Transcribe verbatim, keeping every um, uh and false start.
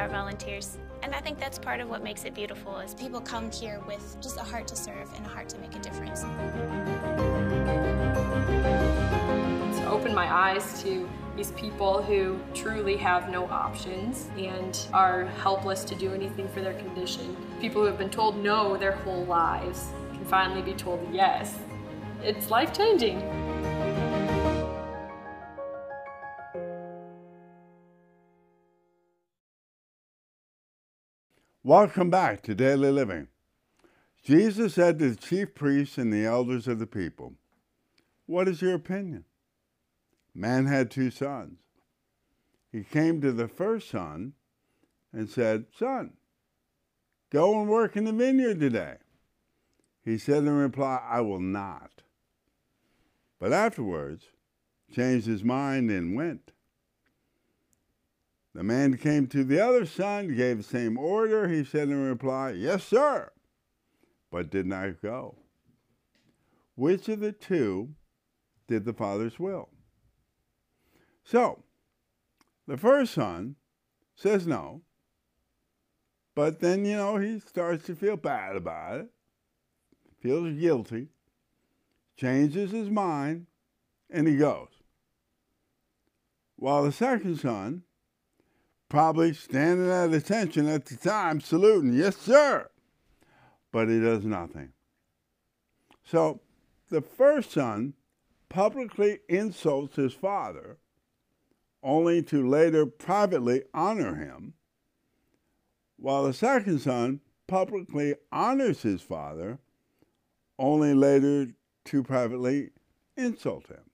our volunteers. And I think that's part of what makes it beautiful is people come here with just a heart to serve and a heart to make a difference. It's opened my eyes to these people who truly have no options and are helpless to do anything for their condition. People who have been told no their whole lives can finally be told yes. It's life-changing. Welcome back to Daily Living. Jesus said to the chief priests and the elders of the people, "What is your opinion? Man had two sons. He came to the first son and said, 'Son, go and work in the vineyard today.' He said in reply, 'I will not.' But afterwards changed his mind and went. The man came to the other son, gave the same order. He said in reply, 'Yes, sir,' but did not go. Which of the two did the father's will?" So, the first son says no, but then, you know, he starts to feel bad about it, feels guilty, changes his mind, and he goes. While the second son, probably standing at attention at the time, saluting, "Yes, sir," but he does nothing. So the first son publicly insults his father, only to later privately honor him, while the second son publicly honors his father, only later to privately insult him.